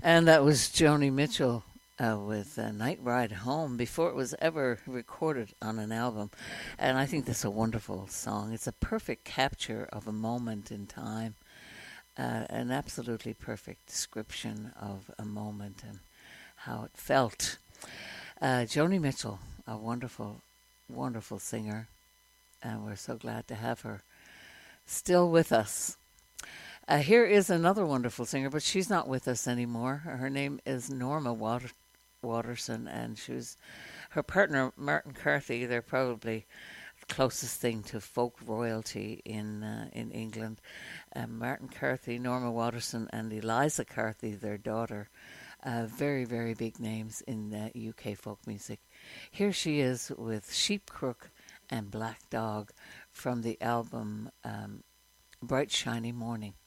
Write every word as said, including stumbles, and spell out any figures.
And that was Joni Mitchell uh, with uh, Night Ride Home before it was ever recorded on an album. And I think that's a wonderful song. It's a perfect capture of a moment in time, uh, an absolutely perfect description of a moment and how it felt. Uh, Joni Mitchell, a wonderful, wonderful singer, and we're so glad to have her still with us. Uh, here is another wonderful singer, but she's not with us anymore. Her name is Norma Water- Waterson, and she was her partner, Martin Carthy. They're probably the closest thing to folk royalty in uh, in England. Uh, Martin Carthy, Norma Waterson, and Eliza Carthy, their daughter. Uh, very, very big names in uh, U K folk music. Here she is with Sheep Crook and Black Dog from the album um, Bright Shiny Morning.